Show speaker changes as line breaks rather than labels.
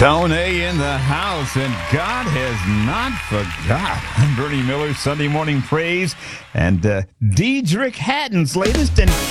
Tony in the house, and God has not forgot. I'm Bernie Miller, Sunday Morning Praise, and Diedrich Hatton's latest and